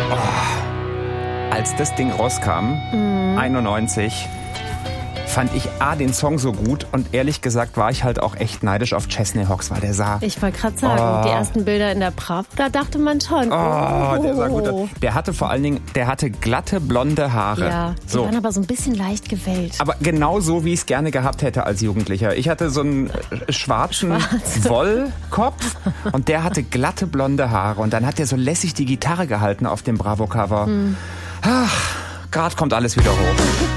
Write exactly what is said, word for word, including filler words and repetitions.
Als das Ding rauskam, mhm. einundneunzig, fand ich A, den Song so gut und ehrlich gesagt war ich halt auch echt neidisch auf Chesney Hawkes, weil der sah... Ich wollte gerade sagen, oh. die ersten Bilder in der Prav, da dachte man schon... Oh, oh, der sah gut aus. Der hatte vor allen Dingen, der hatte glatte, blonde Haare. Ja, die so. waren aber so ein bisschen leicht gewellt. Aber genau so, wie ich es gerne gehabt hätte als Jugendlicher. Ich hatte so einen schwarzen Schwarz. Wollkopf und der hatte glatte, blonde Haare. Und dann hat er so lässig die Gitarre gehalten auf dem Bravo-Cover. Hm. Ach, gerade kommt alles wieder hoch.